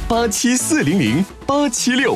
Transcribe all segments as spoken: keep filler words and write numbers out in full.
八七四零零八七六。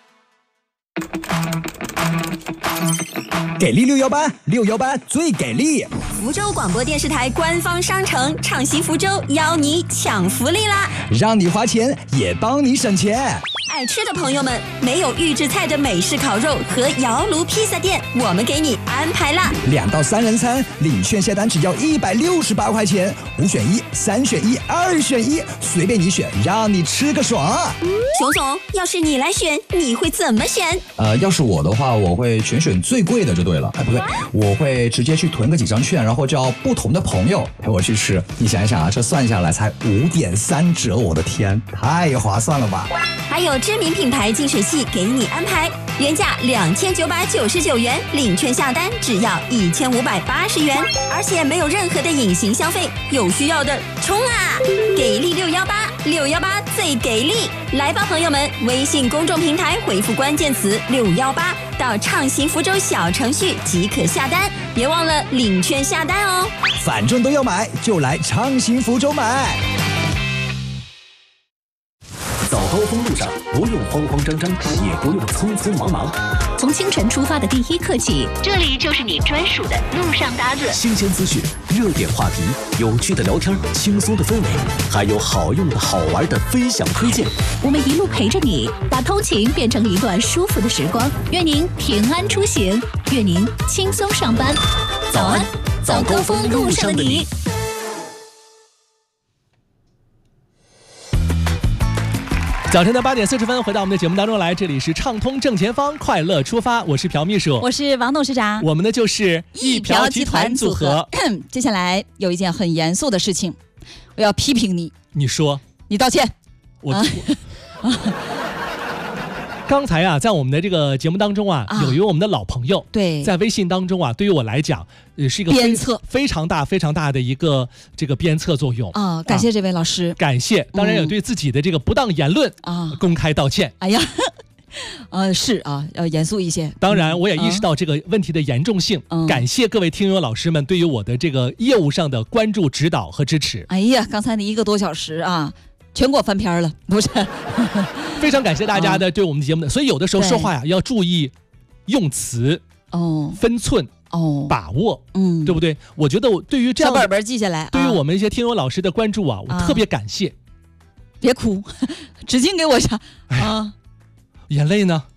给力六幺八，六幺八最给力！ 福州广播电视台官方商城畅行福州邀你抢福利啦！ 让你花钱也帮你省钱。 爱吃的朋友们，没有预制菜的美式烤肉和窑炉披萨店，我们给你安排啦！ 两到三人餐，领券下单只要一百六十八块钱，五选一，三选一，二选一，随便你选，让你吃个爽。 熊总，要是你来选，你会怎么选？ 呃，要是我的话，我会全选最贵的就对了。哎，不对，我会直接去囤个几张券，然后叫不同的朋友陪我去吃。你想一想啊，这算下来才五点三折，我的天，太划算了吧！ 还有知名品牌净水器给你安排，原价两千九百九十九元，领券下单只要一千五百八十元，而且没有任何的隐形消费，有需要的冲啊！给力六幺八，六幺八最给力！来吧，朋友们，微信公众平台回复关键词六幺八到畅行福州小程序即可下单，别忘了领券下单哦。 反正都要买，就来畅行福州买。 早高峰路上不用慌慌张张，也不用匆匆忙忙。 从清晨出发的第一刻起，这里就是你专属的路上搭子。 新鲜资讯、热点话题、有趣的聊天、轻松的氛围，还有好用的好玩的分享推荐。 我们一路陪着你，把通勤变成一段舒服的时光。愿您平安出行，愿您轻松上班。早安，早高峰路上的你。 早晨的八点四十分，回到我们的节目当中来，这里是畅通正前方，快乐出发，我是朴秘书， 我是王董事长， 我们的就是一朴集团组合。 接下来有一件很严肃的事情，我要批评你。 你说？ 你道歉。 我。啊刚才啊，在我们的这个节目当中啊，啊有一位我们的老朋友， 对， 在微信当中啊，对于我来讲，呃，是一个鞭策非常大、非常大的一个这个鞭策作用啊。感谢这位老师， 啊、感谢，当然也对自己的这个不当言论啊、嗯、公开道歉。 哎呀，呃，是啊，要严肃一些。 当然，我也意识到这个问题的严重性，嗯、感谢各位听友老师们对于我的这个业务上的关注、指导和支持。 哎呀，刚才那一个多小时啊。全给我翻篇了，不是？ 非常感谢大家的对我们的节目的，所以有的时候说话呀要注意用词哦，分寸哦，把握，嗯，对不对？我觉得我对于这样小本本记下来， 对于我们一些听友老师的关注啊，我特别感谢。 别哭，纸巾给我一下啊， 眼泪呢？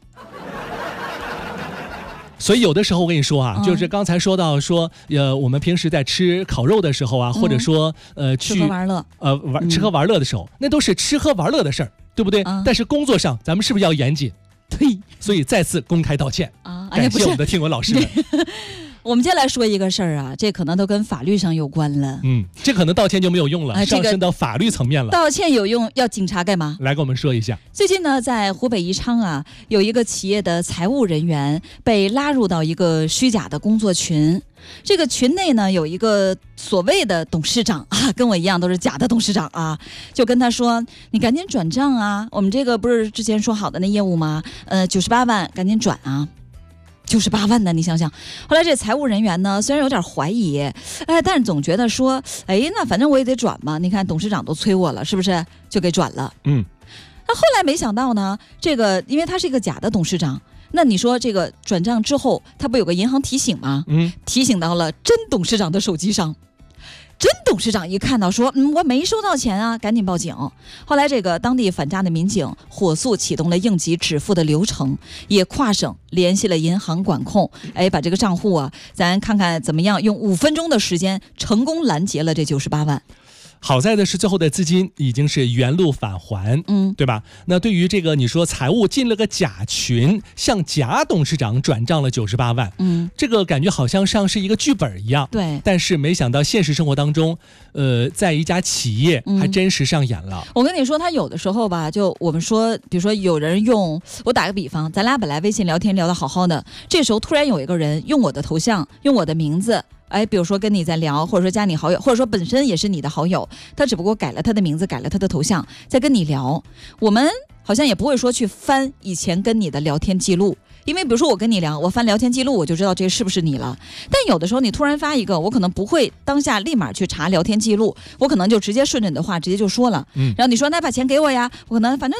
所以有的时候我跟你说啊，嗯、就是刚才说到说，呃，我们平时在吃烤肉的时候啊，嗯、或者说呃去吃喝玩乐， 呃玩吃喝玩乐的时候，嗯、那都是吃喝玩乐的事儿，对不对？嗯、但是工作上咱们是不是要严谨？ 对， 所以再次公开道歉啊！感谢我们的听友老师们。 我们接下来说一个事儿啊，这可能都跟法律上有关了。 嗯，这可能道歉就没有用了，啊、上升到法律层面了。 道歉有用，要警察干嘛？ 来给我们说一下。 最近呢，在湖北宜昌啊，有一个企业的财务人员被拉入到一个虚假的工作群。这个群内呢，有一个所谓的董事长啊，跟我一样都是假的董事长啊，就跟他说：“你赶紧转账啊，我们这个不是之前说好的那业务吗？呃，九十八万，赶紧转啊。”九十八万呢，你想想。后来这财务人员呢，虽然有点怀疑，哎，但是总觉得说，哎，那反正我也得转嘛。你看董事长都催我了，是不是？就给转了。嗯。那后来没想到呢，这个因为他是一个假的董事长，那你说这个转账之后，他不有个银行提醒吗？嗯。提醒到了真董事长的手机上。真董事长一看到说，嗯，我没收到钱啊，赶紧报警。后来这个当地反诈的民警火速启动了应急止付的流程，也跨省联系了银行管控，哎，把这个账户啊，咱看看怎么样，用五分钟的时间成功拦截了这九十八万。 好在的是最后的资金已经是原路返还，嗯，对吧？那对于这个你说财务进了个假群，向假董事长转账了九十八万，嗯，这个感觉好像像是一个剧本一样， 对。 但是没想到现实生活当中，呃，在一家企业还真实上演了。 嗯、我跟你说，他有的时候吧，就我们说，比如说有人用，我打个比方，咱俩本来微信聊天聊得好好的，这时候突然有一个人用我的头像，用我的名字。哎，比如说跟你在聊，或者说加你好友，或者说本身也是你的好友，他只不过改了他的名字，改了他的头像，在跟你聊。我们好像也不会说去翻以前跟你的聊天记录，因为比如说我跟你聊，我翻聊天记录，我就知道这是不是你了。但有的时候你突然发一个，我可能不会当下立马去查聊天记录，我可能就直接顺着你的话直接就说了。嗯，然后你说那把钱给我呀，我可能反正